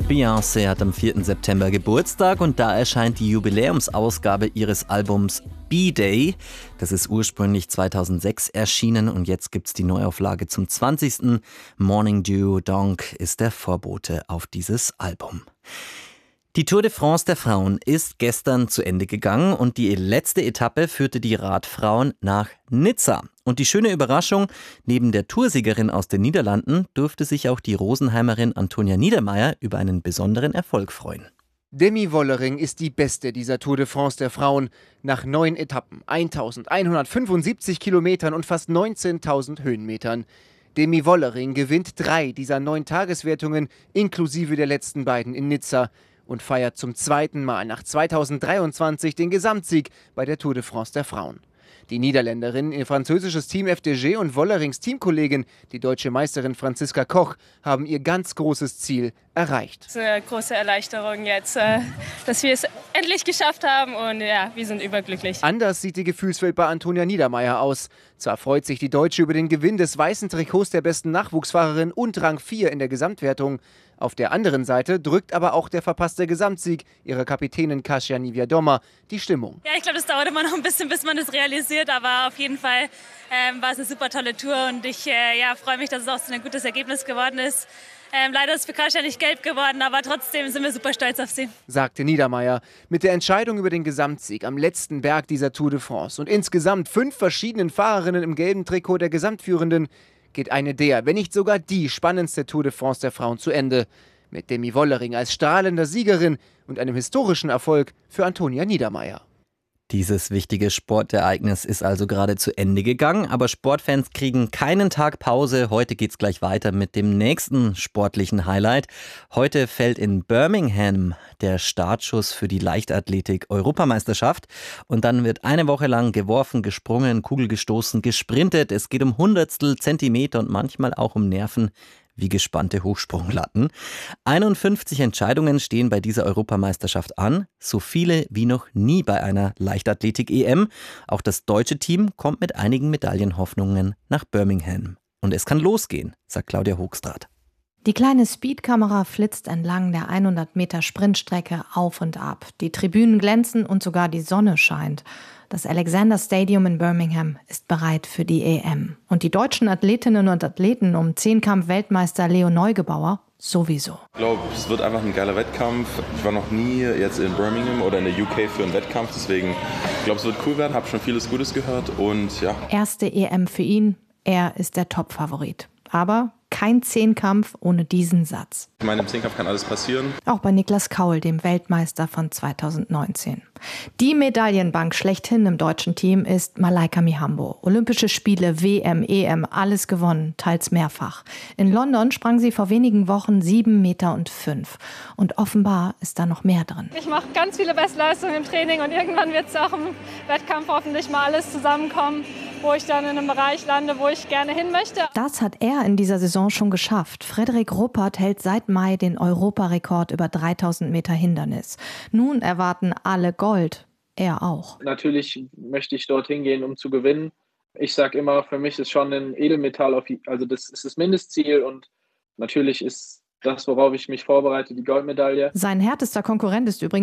Beyoncé hat am 4. September Geburtstag und da erscheint die Jubiläumsausgabe ihres Albums B-Day. Das ist ursprünglich 2006 erschienen und jetzt gibt es die Neuauflage zum 20. Morning Dew Donk ist der Vorbote auf dieses Album. Die Tour de France der Frauen ist gestern zu Ende gegangen und die letzte Etappe führte die Radfrauen nach Nizza. Und die schöne Überraschung, neben der Toursiegerin aus den Niederlanden durfte sich auch die Rosenheimerin Antonia Niedermaier über einen besonderen Erfolg freuen. Demi Wollering ist die Beste dieser Tour de France der Frauen. Nach 9 Etappen, 1175 Kilometern und fast 19.000 Höhenmetern. Demi Wollering gewinnt 3 dieser 9 Tageswertungen, inklusive der letzten beiden in Nizza. Und feiert zum zweiten Mal nach 2023 den Gesamtsieg bei der Tour de France der Frauen. Die Niederländerin, ihr französisches Team FDG und Wollerings Teamkollegin, die deutsche Meisterin Franziska Koch, haben ihr ganz großes Ziel erreicht. Es ist eine große Erleichterung jetzt, dass wir es endlich geschafft haben und ja, wir sind überglücklich. Anders sieht die Gefühlswelt bei Antonia Niedermaier aus. Zwar freut sich die Deutsche über den Gewinn des weißen Trikots der besten Nachwuchsfahrerin und Rang 4 in der Gesamtwertung. Auf der anderen Seite drückt aber auch der verpasste Gesamtsieg ihrer Kapitänin Kasia Niewiadoma die Stimmung. Ja, ich glaube, das dauert immer noch ein bisschen, bis man das realisiert, aber auf jeden Fall war es eine super tolle Tour und ich freue mich, dass es auch so ein gutes Ergebnis geworden ist. Leider ist für Kasia nicht gelb geworden, aber trotzdem sind wir super stolz auf sie. Sagte Niedermaier. Mit der Entscheidung über den Gesamtsieg am letzten Berg dieser Tour de France und insgesamt 5 verschiedenen Fahrerinnen im gelben Trikot der Gesamtführenden geht eine der, wenn nicht sogar die spannendste Tour de France der Frauen zu Ende. Mit Demi Wollering als strahlender Siegerin und einem historischen Erfolg für Antonia Niedermaier. Dieses wichtige Sportereignis ist also gerade zu Ende gegangen, aber Sportfans kriegen keinen Tag Pause. Heute geht's gleich weiter mit dem nächsten sportlichen Highlight. Heute fällt in Birmingham der Startschuss für die Leichtathletik-Europameisterschaft und dann wird eine Woche lang geworfen, gesprungen, Kugel gestoßen, gesprintet. Es geht um Hundertstel Zentimeter und manchmal auch um Nerven wie gespannte Hochsprunglatten. 51 Entscheidungen stehen bei dieser Europameisterschaft an, so viele wie noch nie bei einer Leichtathletik-EM. Auch das deutsche Team kommt mit einigen Medaillenhoffnungen nach Birmingham. Und es kann losgehen, sagt Claudia Hochstraat. Die kleine Speedkamera flitzt entlang der 100 Meter Sprintstrecke auf und ab. Die Tribünen glänzen und sogar die Sonne scheint. Das Alexander Stadium in Birmingham ist bereit für die EM. Und die deutschen Athletinnen und Athleten um Zehnkampf-Weltmeister Leo Neugebauer sowieso. Ich glaube, es wird einfach ein geiler Wettkampf. Ich war noch nie jetzt in Birmingham oder in der UK für einen Wettkampf. Deswegen, ich glaube, es wird cool werden. Habe schon vieles Gutes gehört und ja. Erste EM für ihn. Er ist der Top-Favorit. Aber kein Zehnkampf ohne diesen Satz. Ich meine, im Zehnkampf kann alles passieren. Auch bei Niklas Kaul, dem Weltmeister von 2019. Die Medaillenbank schlechthin im deutschen Team ist Malaika Mihambo. Olympische Spiele, WM, EM, alles gewonnen, teils mehrfach. In London sprang sie vor wenigen Wochen 7,5 Meter. Und offenbar ist da noch mehr drin. Ich mache ganz viele Bestleistungen im Training und irgendwann wird es auch im Wettkampf hoffentlich mal alles zusammenkommen, wo ich dann in einem Bereich lande, wo ich gerne hin möchte. Das hat er in dieser Saison schon geschafft. Frederik Ruppert hält seit Mai den Europarekord über 3000 Meter Hindernis. Nun erwarten alle Gold, er auch. Natürlich möchte ich dorthin gehen, um zu gewinnen. Ich sage immer, für mich ist schon ein Edelmetall, also das ist das Mindestziel und natürlich ist das, worauf ich mich vorbereite, die Goldmedaille. Sein härtester Konkurrent ist übrigens